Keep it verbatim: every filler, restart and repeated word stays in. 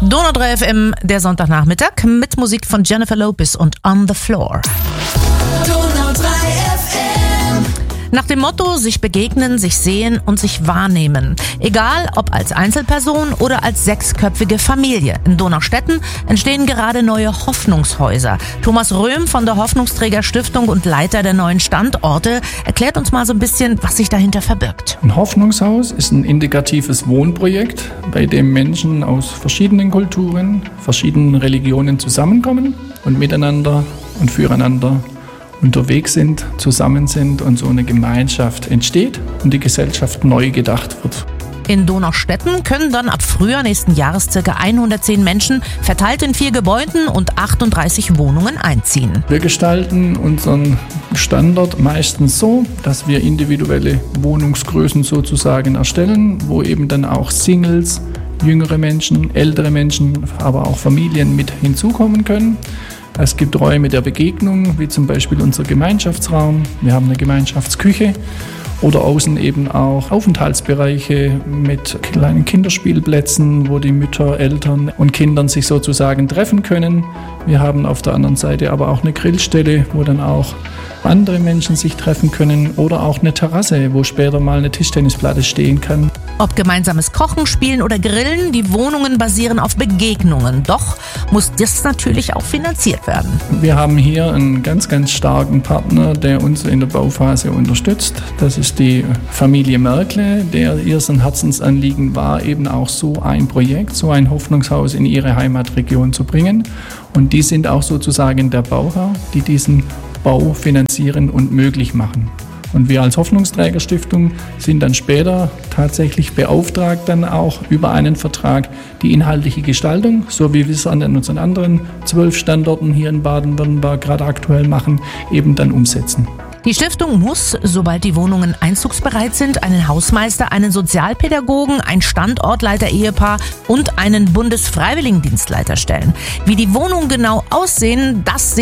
Donau drei F M, der Sonntagnachmittag mit Musik von Jennifer Lopez und On the Floor. Donau drei F M. Nach dem Motto, sich begegnen, sich sehen und sich wahrnehmen. Egal, ob als Einzelperson oder als sechsköpfige Familie. In Donaustetten entstehen gerade neue Hoffnungshäuser. Thomas Röhm von der Hoffnungsträger Stiftung und Leiter der neuen Standorte erklärt uns mal so ein bisschen, was sich dahinter verbirgt. Ein Hoffnungshaus ist ein integratives Wohnprojekt, bei dem Menschen aus verschiedenen Kulturen, verschiedenen Religionen zusammenkommen und miteinander und füreinander unterwegs sind, zusammen sind und so eine Gemeinschaft entsteht und die Gesellschaft neu gedacht wird. In Donaustetten können dann ab Frühjahr nächsten Jahres ca. hundertzehn Menschen verteilt in vier Gebäuden und achtunddreißig Wohnungen einziehen. Wir gestalten unseren Standort meistens so, dass wir individuelle Wohnungsgrößen sozusagen erstellen, wo eben dann auch Singles, jüngere Menschen, ältere Menschen, aber auch Familien mit hinzukommen können. Es gibt Räume der Begegnung, wie zum Beispiel unser Gemeinschaftsraum. Wir haben eine Gemeinschaftsküche oder außen eben auch Aufenthaltsbereiche mit kleinen Kinderspielplätzen, wo die Mütter, Eltern und Kindern sich sozusagen treffen können. Wir haben auf der anderen Seite aber auch eine Grillstelle, wo dann auch andere Menschen sich treffen können oder auch eine Terrasse, wo später mal eine Tischtennisplatte stehen kann. Ob gemeinsames Kochen, Spielen oder Grillen, die Wohnungen basieren auf Begegnungen. Doch muss das natürlich auch finanziert werden. Wir haben hier einen ganz, ganz starken Partner, der uns in der Bauphase unterstützt. Das ist die Familie Merkle, der ihr sein Herzensanliegen war, eben auch so ein Projekt, so ein Hoffnungshaus in ihre Heimatregion zu bringen. Und die sind auch sozusagen der Bauherr, die diesen Bau finanzieren und möglich machen. Und wir als Hoffnungsträgerstiftung sind dann später tatsächlich beauftragt, dann auch über einen Vertrag die inhaltliche Gestaltung, so wie wir es an unseren anderen zwölf Standorten hier in Baden-Württemberg gerade aktuell machen, eben dann umsetzen. Die Stiftung muss, sobald die Wohnungen einzugsbereit sind, einen Hausmeister, einen Sozialpädagogen, ein Standortleiter-Ehepaar und einen Bundesfreiwilligendienstleiter stellen. Wie die Wohnungen genau aussehen, das